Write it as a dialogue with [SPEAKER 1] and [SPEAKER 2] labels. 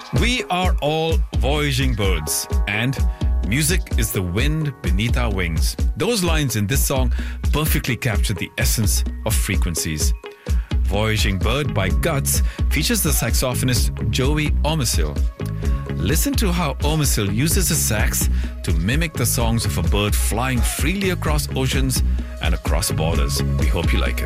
[SPEAKER 1] We are all voyaging birds, and music is the wind beneath our wings. Those lines in this song perfectly capture the essence of frequencies. Voyaging Bird by Guts features the saxophonist Joey Omisil. Listen to how Omisil uses his sax to mimic the songs of a bird flying freely across oceans and across borders. We hope you like it.